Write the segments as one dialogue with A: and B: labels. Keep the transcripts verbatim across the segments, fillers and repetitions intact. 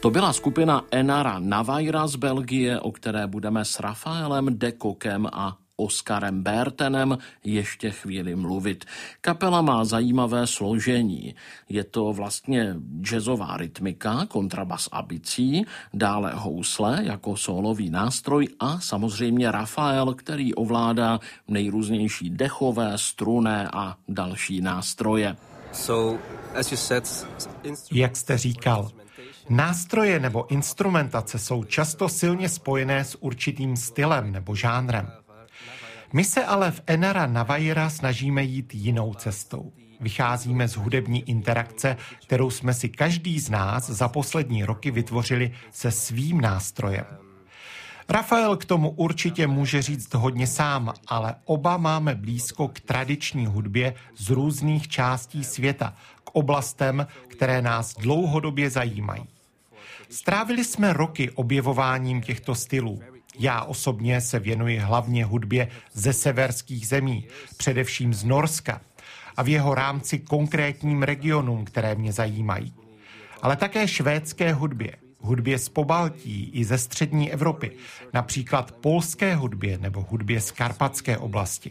A: To byla skupina Enara Navaira z Belgie, o které budeme s Rafaelem de Kokem a Oskarem Bertenem ještě chvíli mluvit. Kapela má zajímavé složení. Je to vlastně jazzová rytmika, kontrabas a bicí, dále housle jako sólový nástroj a samozřejmě Rafael, který ovládá nejrůznější dechové, strunné a další nástroje.
B: Jak jste říkal, nástroje nebo instrumentace jsou často silně spojené s určitým stylem nebo žánrem. My se ale v Enara Navaira snažíme jít jinou cestou. Vycházíme z hudební interakce, kterou jsme si každý z nás za poslední roky vytvořili se svým nástrojem. Rafael k tomu určitě může říct hodně sám, ale oba máme blízko k tradiční hudbě z různých částí světa, k oblastem, které nás dlouhodobě zajímají. Strávili jsme roky objevováním těchto stylů. Já osobně se věnuji hlavně hudbě ze severských zemí, především z Norska, a v jeho rámci konkrétním regionům, které mě zajímají. Ale také švédské hudbě, hudbě z Pobaltí i ze střední Evropy, například polské hudbě nebo hudbě z Karpatské oblasti.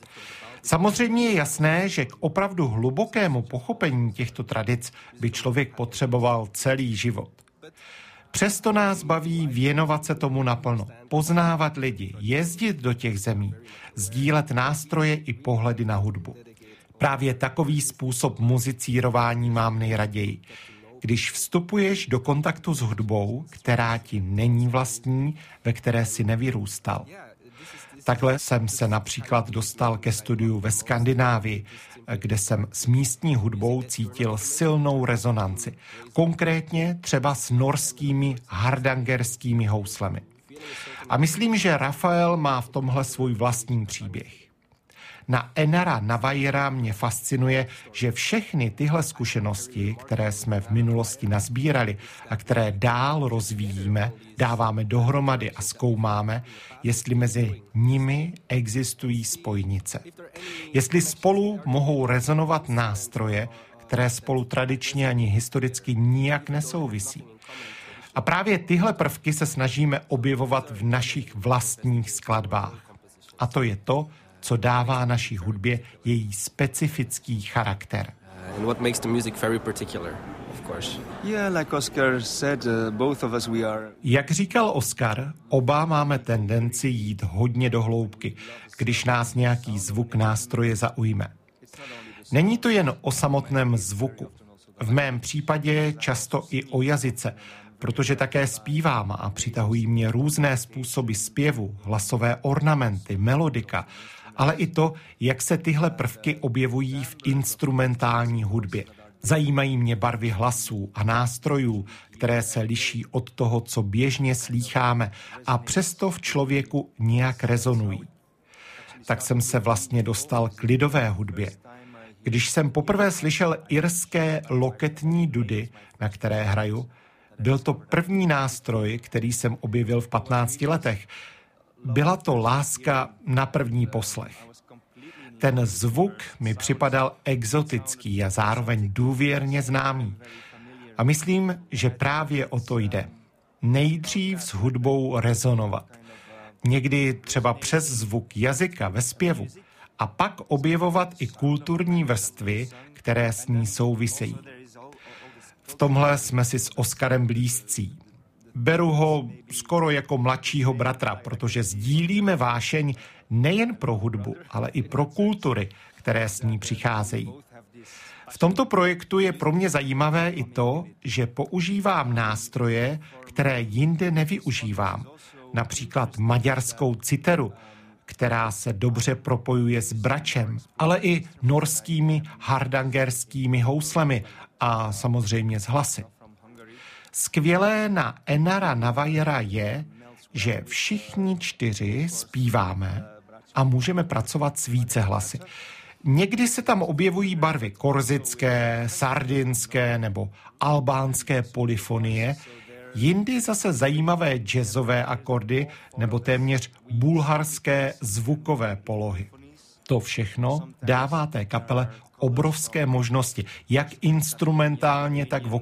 B: Samozřejmě je jasné, že k opravdu hlubokému pochopení těchto tradic by člověk potřeboval celý život. Přesto nás baví věnovat se tomu naplno, poznávat lidi, jezdit do těch zemí, sdílet nástroje i pohledy na hudbu. Právě takový způsob muzicírování mám nejraději. Když vstupuješ do kontaktu s hudbou, která ti není vlastní, ve které si nevyrůstal. Takhle jsem se například dostal ke studiu ve Skandinávii, kde jsem s místní hudbou cítil silnou rezonanci. Konkrétně třeba s norskými hardangerskými houslemi. A myslím, že Rafael má v tomhle svůj vlastní příběh. Na Enara Navaira mě fascinuje, že všechny tyhle zkušenosti, které jsme v minulosti nazbírali a které dál rozvíjíme, dáváme dohromady a zkoumáme, jestli mezi nimi existují spojnice. Jestli spolu mohou rezonovat nástroje, které spolu tradičně ani historicky nijak nesouvisí. A právě tyhle prvky se snažíme objevovat v našich vlastních skladbách. A to je to, co dává naší hudbě její specifický charakter.
C: And what makes the music very particular, of course.
D: Yeah, like Oscar said, uh, both of us we are.
B: Jak říkal Oscar, oba máme tendenci jít hodně do hloubky, když nás nějaký zvuk nástroje zaujme. Není to jen o samotném zvuku. V mém případě často i o jazyce, protože také zpívám a přitahují mě různé způsoby zpěvu, hlasové ornamenty, melodika, ale i to, jak se tyhle prvky objevují v instrumentální hudbě. Zajímají mě barvy hlasů a nástrojů, které se liší od toho, co běžně slýcháme a přesto v člověku nějak rezonují. Tak jsem se vlastně dostal k lidové hudbě. Když jsem poprvé slyšel irské loketní dudy, na které hraju, byl to první nástroj, který jsem objevil v patnácti letech. Byla to láska na první poslech. Ten zvuk mi připadal exotický a zároveň důvěrně známý. A myslím, že právě o to jde. Nejdřív s hudbou rezonovat. Někdy třeba přes zvuk jazyka ve zpěvu. A pak objevovat i kulturní vrstvy, které s ní souvisejí. V tomhle jsme si s Oskarem blízcí. Beru ho skoro jako mladšího bratra, protože sdílíme vášeň nejen pro hudbu, ale i pro kultury, které s ní přicházejí. V tomto projektu je pro mě zajímavé i to, že používám nástroje, které jinde nevyužívám. Například maďarskou citeru, která se dobře propojuje s bračem, ale i norskými hardangerskými houslemi a samozřejmě s hlasy. Skvělé na Enara Navaira je, že všichni čtyři zpíváme a můžeme pracovat s více hlasy. Někdy se tam objevují barvy korzické, sardinské nebo albánské polyfonie, jindy zase zajímavé jazzové akordy nebo téměř bulharské zvukové polohy. To všechno dává té kapele obrovské možnosti, jak instrumentálně, tak vokálně.